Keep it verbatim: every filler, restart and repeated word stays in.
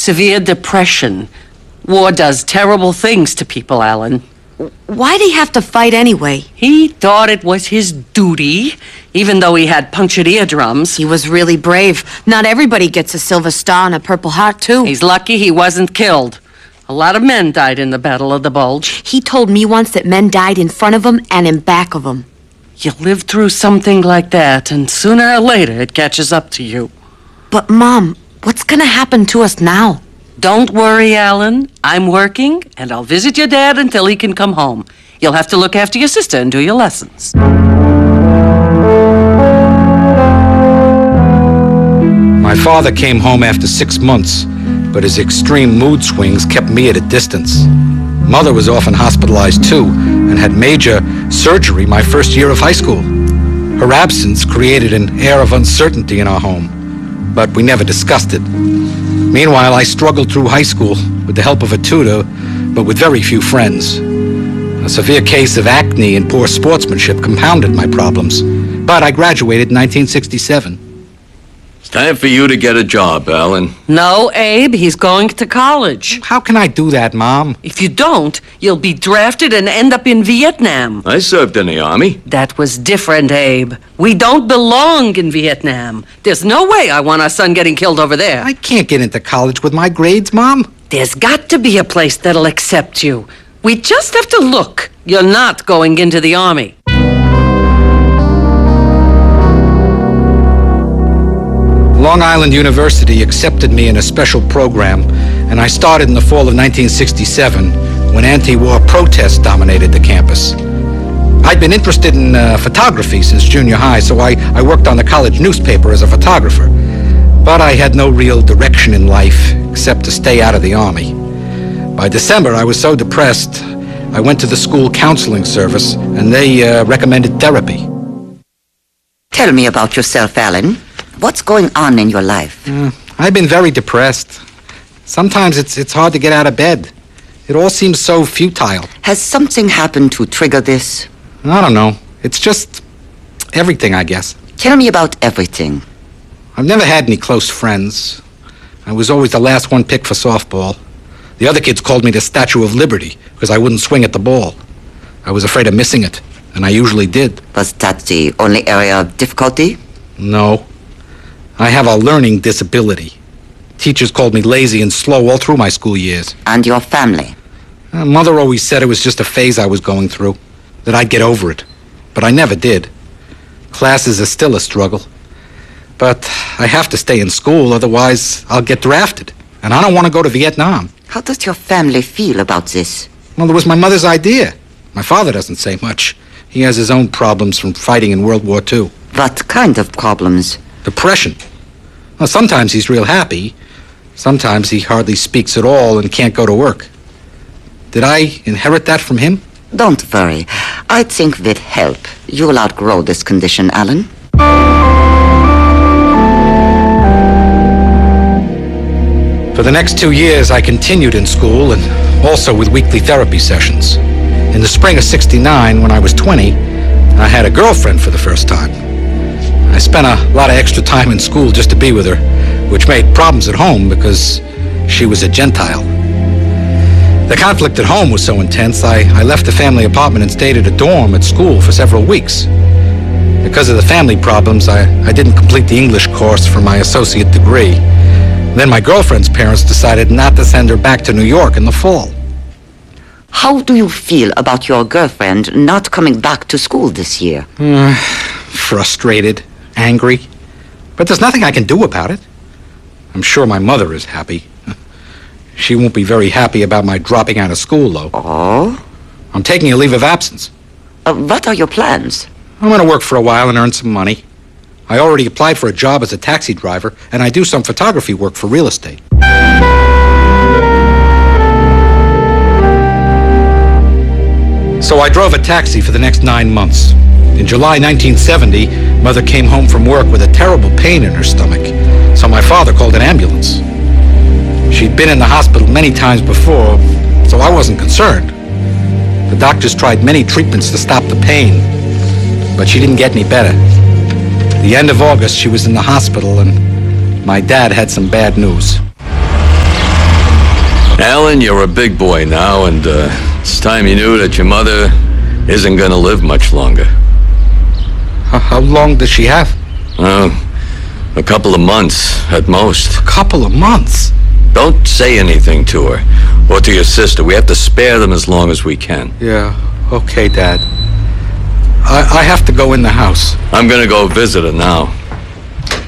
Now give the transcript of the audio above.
severe depression. War does terrible things to people, Alan. Why'd he have to fight anyway? He thought it was his duty, even though he had punctured eardrums. He was really brave. Not everybody gets a Silver Star and a Purple Heart, too. He's lucky he wasn't killed. A lot of men died in the Battle of the Bulge. He told me once that men died in front of him and in back of him. You live through something like that, and sooner or later it catches up to you. But, Mom, what's gonna happen to us now? Don't worry, Alan. I'm working, and I'll visit your dad until he can come home. You'll have to look after your sister and do your lessons. My father came home after six months, but his extreme mood swings kept me at a distance. Mother was often hospitalized too, and had major surgery my first year of high school. Her absence created an air of uncertainty in our home, but we never discussed it. Meanwhile, I struggled through high school with the help of a tutor, but with very few friends. A severe case of acne and poor sportsmanship compounded my problems, but I graduated in nineteen sixty-seven. It's time for you to get a job, Alan. No, Abe, he's going to college. How can I do that, Mom? If you don't, you'll be drafted and end up in Vietnam. I served in the Army. That was different, Abe. We don't belong in Vietnam. There's no way I want our son getting killed over there. I can't get into college with my grades, Mom. There's got to be a place that'll accept you. We just have to look. You're not going into the Army. Long Island University accepted me in a special program, and I started in the fall of nineteen sixty-seven when anti-war protests dominated the campus. I'd been interested in uh, photography since junior high, so I, I worked on the college newspaper as a photographer. But I had no real direction in life except to stay out of the Army. By December, I was so depressed, I went to the school counseling service, and they uh, recommended therapy. Tell me about yourself, Alan. What's going on in your life? Uh, I've been very depressed. Sometimes it's it's hard to get out of bed. It all seems so futile. Has something happened to trigger this? I don't know. It's just everything, I guess. Tell me about everything. I've never had any close friends. I was always the last one picked for softball. The other kids called me the Statue of Liberty because I wouldn't swing at the ball. I was afraid of missing it, and I usually did. Was that the only area of difficulty? No. I have a learning disability. Teachers called me lazy and slow all through my school years. And your family? Uh, Mother always said it was just a phase I was going through, that I'd get over it. But I never did. Classes are still a struggle. But I have to stay in school, otherwise I'll get drafted. And I don't want to go to Vietnam. How does your family feel about this? Well, it was my mother's idea. My father doesn't say much. He has his own problems from fighting in World War Two. What kind of problems? Depression. Well, sometimes he's real happy. Sometimes he hardly speaks at all and can't go to work. Did I inherit that from him? Don't worry. I think with help, you'll outgrow this condition, Alan. For the next two years, I continued in school and also with weekly therapy sessions. In the spring of sixty-nine, when I was twenty, I had a girlfriend for the first time. I spent a lot of extra time in school just to be with her, which made problems at home because she was a Gentile. The conflict at home was so intense, I, I left the family apartment and stayed at a dorm at school for several weeks. Because of the family problems, I, I didn't complete the English course for my associate degree. Then my girlfriend's parents decided not to send her back to New York in the fall. How do you feel about your girlfriend not coming back to school this year? Uh, frustrated, angry. But there's nothing I can do about it. I'm sure my mother is happy. She won't be very happy about my dropping out of school, though. Oh? I'm taking a leave of absence. Uh, what are your plans? I'm going to work for a while and earn some money. I already applied for a job as a taxi driver, and I do some photography work for real estate. So I drove a taxi for the next nine months. In July nineteen seventy, Mother came home from work with a terrible pain in her stomach, so my father called an ambulance. She'd been in the hospital many times before, so I wasn't concerned. The doctors tried many treatments to stop the pain, but she didn't get any better. At the end of August, she was in the hospital, and my dad had some bad news. Alan, you're a big boy now, and uh, it's time you knew that your mother isn't gonna live much longer. How, how long does she have? Uh, a couple of months, at most. A couple of months? Don't say anything to her, or to your sister. We have to spare them as long as we can. Yeah, okay, Dad. I, I have to go in the house. I'm gonna go visit her now.